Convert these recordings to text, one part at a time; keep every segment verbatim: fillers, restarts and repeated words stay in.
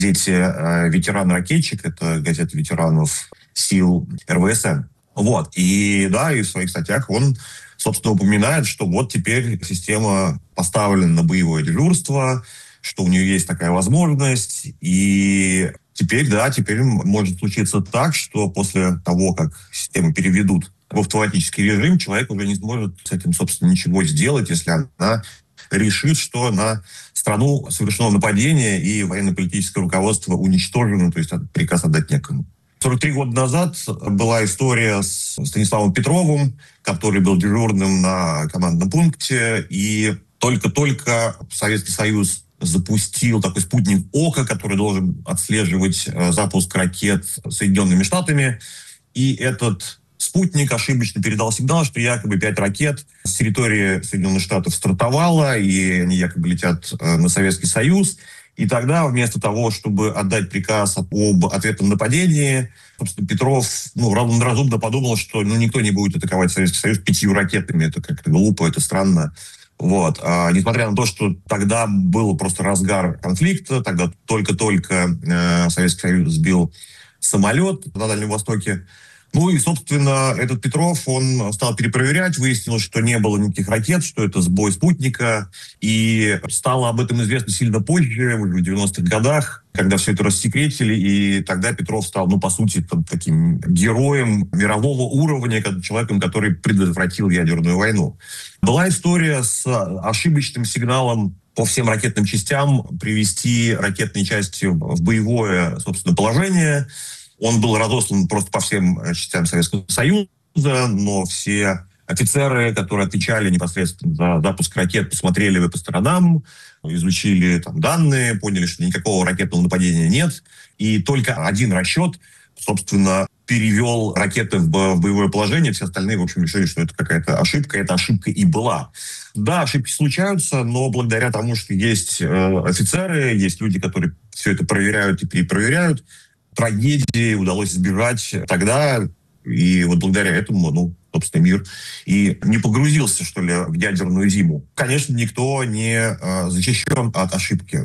газете «Ветеран-ракетчик», это газета ветеранов сил эр вэ эс эн. Вот. И да, и в своих статьях он, собственно, упоминает, что вот теперь система поставлена на боевое дежурство, что у нее есть такая возможность, и теперь, да, теперь может случиться так, что после того, как систему переведут в автоматический режим, человек уже не сможет с этим, собственно, ничего сделать, если она решит, что на страну совершено нападение и военно-политическое руководство уничтожено, то есть приказ отдать некому. сорок три года назад была история с Станиславом Петровым, который был дежурным на командном пункте, и только-только Советский Союз запустил такой спутник «Ока», который должен отслеживать запуск ракет Соединенными Штатами. И этот спутник ошибочно передал сигнал, что якобы пять ракет с территории Соединенных Штатов стартовало, и они якобы летят на Советский Союз. И тогда вместо того, чтобы отдать приказ об ответном нападении, собственно, Петров ну, разумно подумал, что ну, никто не будет атаковать Советский Союз пятью ракетами. Это как-то глупо, это странно. Вот. А, несмотря на то, что тогда был просто разгар конфликта, тогда только-только э, Советский Союз сбил самолет на Дальнем Востоке. Ну и, собственно, этот Петров, он стал перепроверять, выяснилось, что не было никаких ракет, что это сбой спутника. И стало об этом известно сильно позже, уже в девяностых годах, когда все это рассекретили. И тогда Петров стал, ну, по сути, там, таким героем мирового уровня, человеком, который предотвратил ядерную войну. Была история с ошибочным сигналом по всем ракетным частям привести ракетные части в боевое, собственно, положение. Он был разослан просто по всем частям Советского Союза, но все офицеры, которые отвечали непосредственно за запуск ракет, посмотрели по сторонам, изучили там данные, поняли, что никакого ракетного нападения нет. И только один расчет, собственно, перевел ракеты в боевое положение. Все остальные, в общем, решили, что это какая-то ошибка. Эта ошибка и была. Да, ошибки случаются, но благодаря тому, что есть э, офицеры, есть люди, которые все это проверяют и перепроверяют, трагедии удалось избежать тогда, и вот благодаря этому, ну, собственно, мир и не погрузился, что ли, в ядерную зиму. Конечно, никто не э, защищен от ошибки,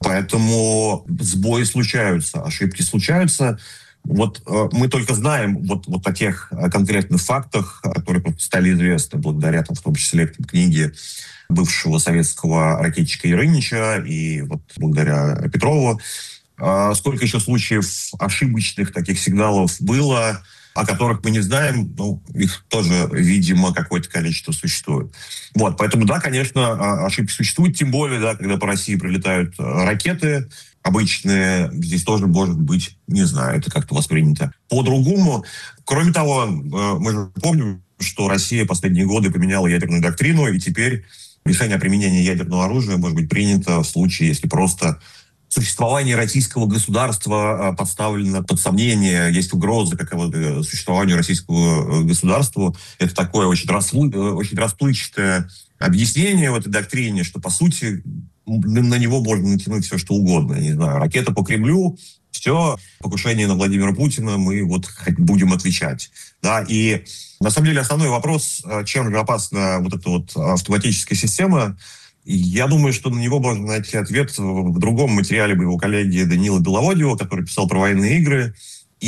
поэтому сбои случаются, ошибки случаются. Вот э, мы только знаем вот, вот о тех конкретных фактах, которые стали известны благодаря, там, в том числе, книге бывшего советского ракетчика Ярынича и вот благодаря Петрову. Сколько еще случаев ошибочных таких сигналов было, о которых мы не знаем, ну, их тоже, видимо, какое-то количество существует. Вот, поэтому, да, конечно, ошибки существуют, тем более, да, когда по России прилетают ракеты обычные, здесь тоже может быть, не знаю, это как-то воспринято по-другому. Кроме того, мы же помним, что Россия последние годы поменяла ядерную доктрину, и теперь решение о применении ядерного оружия может быть принято в случае, если просто существование российского государства подставлено под сомнение, есть угроза какого-то существованию российского государства. Это такое очень, расплы... очень расплывчатое объяснение в этой доктрине, что, по сути, на него можно натянуть все, что угодно. Я не знаю, ракета по Кремлю, все, покушение на Владимира Путина, мы вот будем отвечать. Да, и на самом деле основной вопрос, чем же опасна вот эта вот автоматическая система, я думаю, что на него можно найти ответ в другом материале моего коллеги Даниила Беловодьева, который писал про военные игры.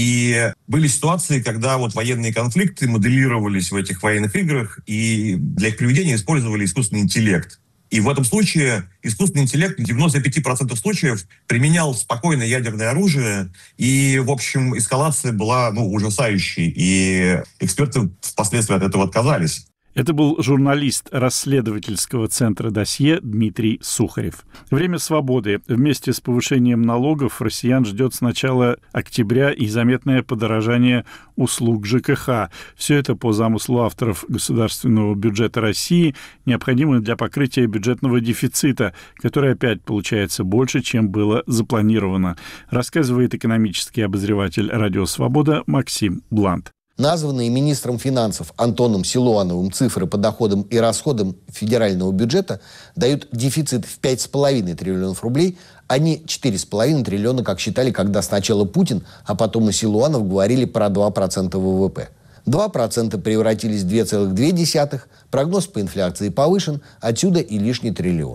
И были ситуации, когда вот военные конфликты моделировались в этих военных играх, и для их приведения использовали искусственный интеллект. И в этом случае искусственный интеллект в девяноста пяти процентах случаев применял спокойно ядерное оружие, и, в общем, эскалация была ну, ужасающей, и эксперты впоследствии от этого отказались. Это был журналист расследовательского центра «Досье» Дмитрий Сухарев. Время свободы. Вместе с повышением налогов россиян ждет с начала октября и заметное подорожание услуг ЖКХ. Все это по замыслу авторов государственного бюджета России, необходимо для покрытия бюджетного дефицита, который опять получается больше, чем было запланировано, рассказывает экономический обозреватель «Радио Свобода» Максим Блант. Названные министром финансов Антоном Силуановым цифры по доходам и расходам федерального бюджета дают дефицит в пять с половиной триллионов рублей, а не четыре с половиной триллиона, как считали, когда сначала Путин, а потом и Силуанов говорили про два процента вэ вэ пэ. два процента превратились в два целых две десятых, прогноз по инфляции повышен, отсюда и лишний триллион.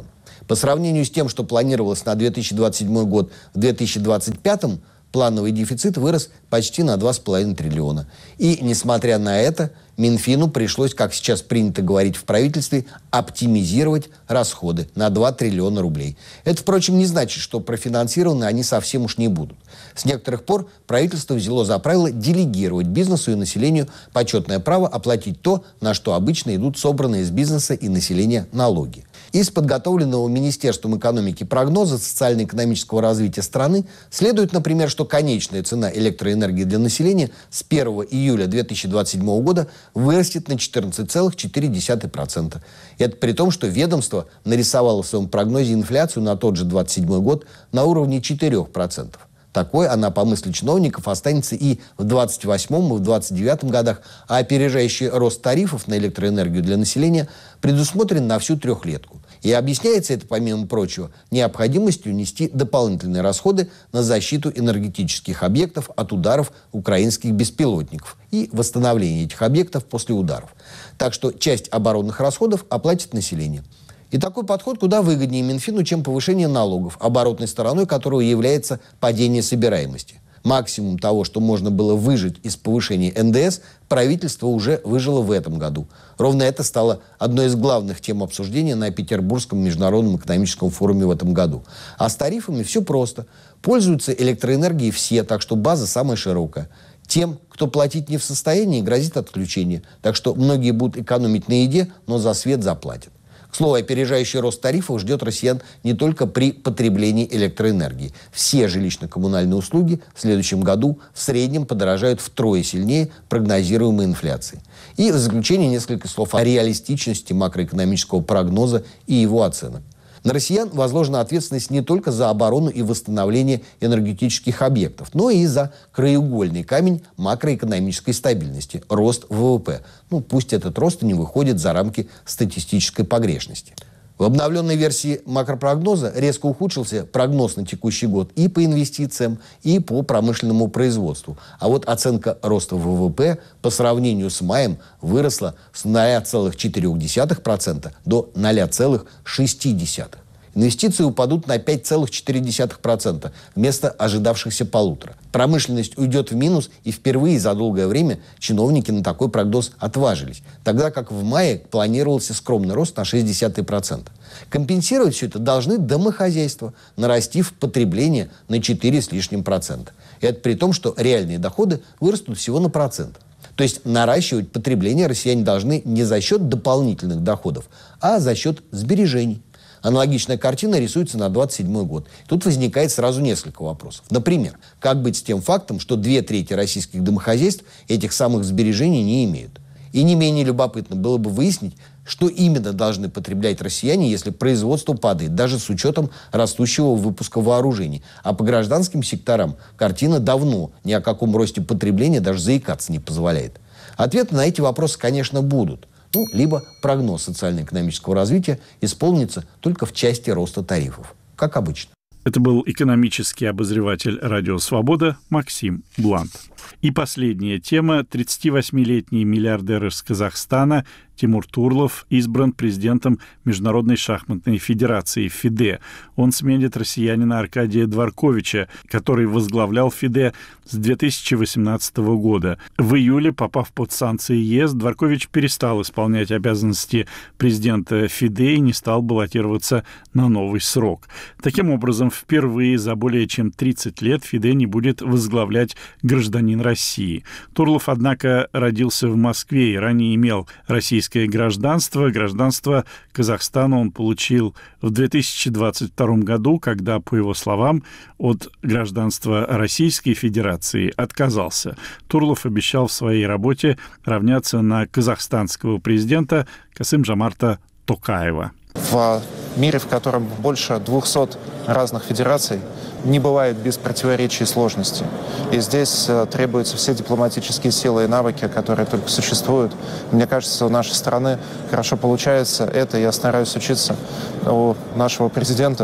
По сравнению с тем, что планировалось на две тысячи двадцать седьмой год, в две тысячи двадцать пятом плановый дефицит вырос почти на два с половиной триллиона. И, несмотря на это, Минфину пришлось, как сейчас принято говорить в правительстве, оптимизировать расходы на два триллиона рублей. Это, впрочем, не значит, что профинансированы они совсем уж не будут. С некоторых пор правительство взяло за правило делегировать бизнесу и населению почетное право оплатить то, на что обычно идут собранные из бизнеса и населения налоги. Из подготовленного Министерством экономики прогноза социально-экономического развития страны следует, например, что конечная цена электроэнергии для населения с первого июля две тысячи двадцать седьмого года вырастет на четырнадцать целых четыре десятых процента. Это при том, что ведомство нарисовало в своем прогнозе инфляцию на тот же двадцать седьмой год на уровне четырех процентов. Такой она, по мысли чиновников, останется и в двадцать восьмом, и в двадцать девятом годах, а опережающий рост тарифов на электроэнергию для населения предусмотрен на всю трехлетку. И объясняется это, помимо прочего, необходимостью нести дополнительные расходы на защиту энергетических объектов от ударов украинских беспилотников и восстановление этих объектов после ударов. Так что часть оборонных расходов оплатит население. И такой подход куда выгоднее Минфину, чем повышение налогов, оборотной стороной которого является падение собираемости. Максимум того, что можно было выжать из повышения эн дэ эс, правительство уже выжило в этом году. Ровно это стало одной из главных тем обсуждения на Петербургском международном экономическом форуме в этом году. А с тарифами все просто. Пользуются электроэнергией все, так что база самая широкая. Тем, кто платить не в состоянии, грозит отключение. Так что многие будут экономить на еде, но за свет заплатят. К слову, опережающий рост тарифов ждет россиян не только при потреблении электроэнергии. Все жилищно-коммунальные услуги в следующем году в среднем подорожают втрое сильнее прогнозируемой инфляции. И в заключение несколько слов о реалистичности макроэкономического прогноза и его оценок. На россиян возложена ответственность не только за оборону и восстановление энергетических объектов, но и за краеугольный камень макроэкономической стабильности – рост вэ вэ пэ. Ну, пусть этот рост и не выходит за рамки статистической погрешности. В обновленной версии макропрогноза резко ухудшился прогноз на текущий год и по инвестициям, и по промышленному производству. А вот оценка роста вэ вэ пэ по сравнению с маем выросла с ноля целых четырёх десятых процента до ноля целых шести десятых процента. Инвестиции упадут на пять целых четыре десятых процента вместо ожидавшихся полутора. Промышленность уйдет в минус, и впервые за долгое время чиновники на такой прогноз отважились, тогда как в мае планировался скромный рост на шесть десятых процента. Компенсировать все это должны домохозяйства, нарастив потребление на четыре с лишним процента. И это при том, что реальные доходы вырастут всего на процент. То есть наращивать потребление россияне должны не за счет дополнительных доходов, а за счет сбережений. Аналогичная картина рисуется на двадцать седьмой год. Тут возникает сразу несколько вопросов. Например, как быть с тем фактом, что две трети российских домохозяйств этих самых сбережений не имеют? И не менее любопытно было бы выяснить, что именно должны потреблять россияне, если производство падает, даже с учетом растущего выпуска вооружений. А по гражданским секторам картина давно ни о каком росте потребления даже заикаться не позволяет. Ответы на эти вопросы, конечно, будут. Ну, либо прогноз социально-экономического развития исполнится только в части роста тарифов, как обычно. Это был экономический обозреватель «Радио Свобода» Максим Блант. И последняя тема. тридцативосьмилетний миллиардер из Казахстана Тимур Турлов избран президентом Международной шахматной федерации ФИДЕ. Он сменит россиянина Аркадия Дворковича, который возглавлял ФИДЕ с две тысячи восемнадцатого года. В июле, попав под санкции ЕС, Дворкович перестал исполнять обязанности президента ФИДЕ и не стал баллотироваться на новый срок. Таким образом, впервые за более чем тридцать лет ФИДЕ не будет возглавлять гражданин России. Турлов, однако, родился в Москве и ранее имел российское гражданство. Гражданство Казахстана он получил в две тысячи двадцать втором году, когда, по его словам, от гражданства Российской Федерации отказался. Турлов обещал в своей работе равняться на казахстанского президента Касым-Жомарта Токаева. В мире, в котором больше двухсот разных федераций, не бывает без противоречий и сложностей. И здесь требуются все дипломатические силы и навыки, которые только существуют. Мне кажется, у нашей страны хорошо получается это. Я стараюсь учиться у нашего президента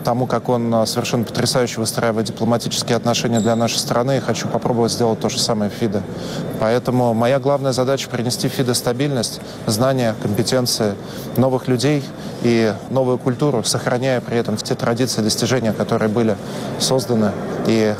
тому, как он совершенно потрясающе выстраивает дипломатические отношения для нашей страны, и хочу попробовать сделать то же самое в ФИДе. Поэтому моя главная задача — принести в ФИДе стабильность, знания, компетенции, новых людей и новую культуру, сохраняя при этом те традиции и достижения, которые были созданы и